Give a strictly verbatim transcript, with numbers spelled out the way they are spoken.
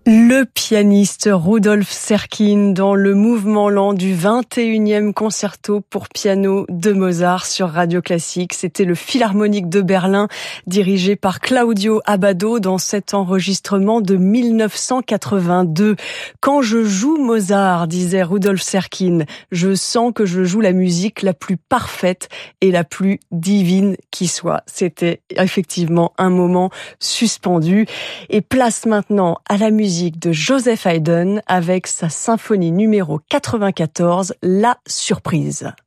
Le pianiste Rudolf Serkin dans le mouvement lent du vingt et unième concerto pour piano de Mozart sur Radio Classique. C'était le Philharmonique de Berlin dirigé par Claudio Abbado dans cet enregistrement de mille neuf cent quatre-vingt-deux. Quand je joue Mozart, disait Rudolf Serkin, je sens que je joue la musique la plus parfaite et la plus divine qui soit. C'était effectivement un moment suspendu. Et place maintenant à la musique de Joseph Haydn avec sa symphonie numéro quatre-vingt-quatorze, La Surprise.